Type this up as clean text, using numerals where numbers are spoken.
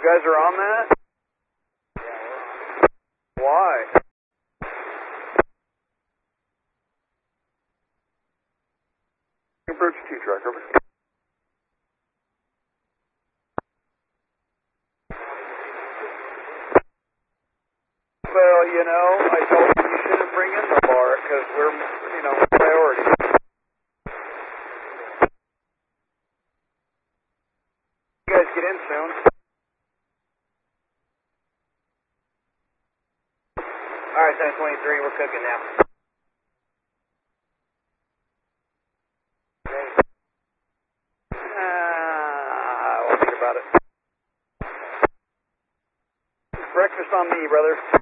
guys are on that? Why? Approach 2 track, over. Well, you know, I told you you shouldn't bring in the bar because we're, you know, priority. You guys get in soon. Alright, 723, we're cooking now. We'll think about it. Breakfast on me, brother.